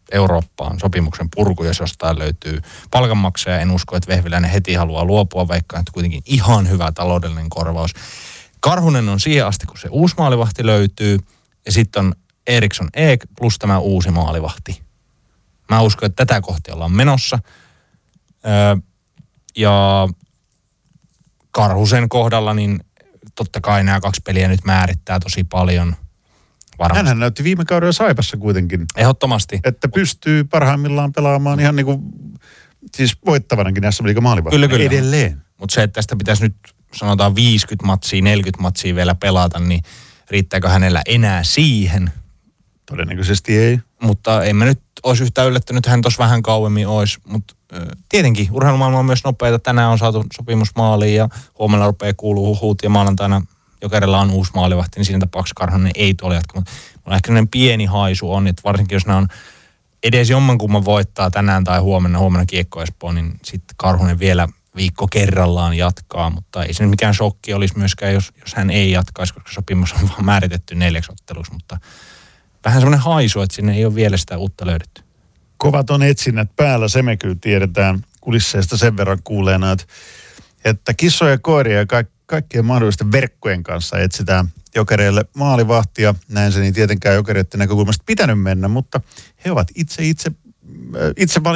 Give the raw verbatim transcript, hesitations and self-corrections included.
Eurooppaan sopimuksen purku, jos jostain löytyy palkanmaksaja. En usko, että Vehviläinen heti haluaa luopua, vaikka että kuitenkin ihan hyvä taloudellinen korvaus. Karhunen on siihen asti, kun se uusi maalivahti löytyy, ja sitten on Eriksson Ek plus tämä uusi maalivahti. Mä uskon, että tätä kohti ollaan menossa. Öö, ja Karhusen kohdalla, niin totta kai nämä kaksi peliä nyt määrittää tosi paljon. Varmasti. Hänhän näytti viime kaudella Saipassa kuitenkin. Ehdottomasti. Että pystyy parhaimmillaan pelaamaan ihan niin kuin, siis voittavanakin näissä liiga maalivahtina. Kyllä, kyllä. Edelleen. Mutta se, että tästä pitäisi nyt sanotaan viisikymmentä matsia, neljäkymmentä matsia vielä pelata, niin riittääkö hänellä enää siihen? Todennäköisesti ei. Mutta en mä nyt olisi yhtään yllättynyt, hän tuossa vähän kauemmin olisi. Mutta äh, tietenkin urheilumaailma on myös nopeita. Tänään on saatu sopimus maaliin ja huomenna rupeaa kuuluu huhuut ja maanantaina Jokerilla on uusi maalivahti, niin siinä tapauksessa Karhunen ei tuolla jatka. Mutta mulla ehkä sellainen pieni haisu on, että varsinkin jos ne on edes jommankumman voittaa tänään tai huomenna, huomenna Kiekko Espoo, niin sitten Karhunen vielä viikko kerrallaan jatkaa, mutta ei se nyt mikään shokki olisi myöskään, jos, jos hän ei jatkaisi, koska sopimus on vaan määritetty neljäksi otteluksi, mutta vähän semmoinen haisu, että sinne ei ole vielä sitä uutta löydetty. Kovat on etsinnät päällä, se me kyllä tiedetään kulisseista sen verran kuuleena, että, että kissoja ja koiria ja kaik, kaikkien mahdollisten verkkojen kanssa etsitään Jokereille maalivahtia. Näin se niin tietenkään Jokereiden näkökulmasta pitänyt mennä, mutta he ovat itse itse, itse